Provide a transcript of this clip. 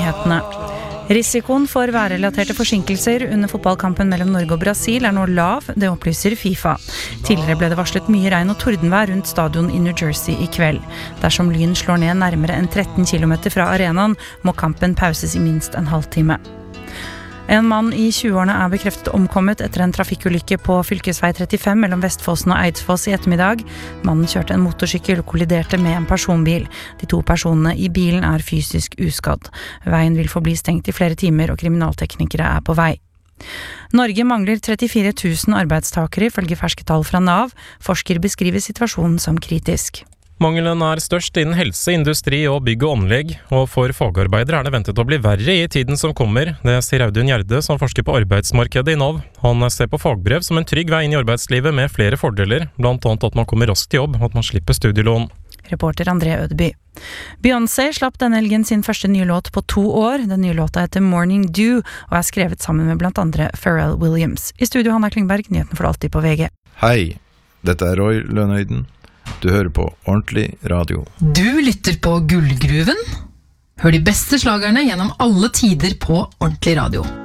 nyhetene. Risikoen for værrelaterte forsinkelser under fotballkampen mellom Norge og Brasil nå lav, det opplyser FIFA. Tidligere ble det varslet mye regn og tordenvær rundt stadion i New Jersey i kveld. Dersom Lyn slår ned nærmere enn 13 kilometer fra arenaen, må kampen pauses i minst en halvtime. En mann i 20-årene bekreftet omkommet etter en trafikkulykke på fylkesvei 35 mellom Vestfossen og Eidsfoss i ettermiddag. Mannen kjørte en motorsykkel og kolliderte med en personbil. De 2 personene i bilen fysisk uskadd. Veien vil forbli stengt i flere timer, og kriminalteknikere på vei. Norge mangler 34 000 arbeidstakere ifølge ferske tall fra NAV. Forsker beskriver situasjonen som kritisk. Mangelen størst innen helse, industri og bygg og anlegg, og for fagarbeidere det ventet å bli verre i tiden som kommer. Det sier Audun Gjerde, som forsker på arbeidsmarkedet i NAV. Han ser på fagbrev som en trygg vei inn i arbeidslivet med flere fordeler, blant annet at man kommer raskt til jobb, og at man slipper studielån. Reporter André Ødeby. Beyoncé slapp denne helgen sin første nye låt på 2 år. Den nye låta heter Morning Dew, og skrevet sammen med blant andre Pharrell Williams. I studio Hanna Klingberg, nyheten for alltid på VG. Hei, dette Roy Lønnøyden. Du hører på Ordentlig Radio. Du lytter på Gullgruven. Hør de beste slagerne gjennom alle tider på Ordentlig Radio.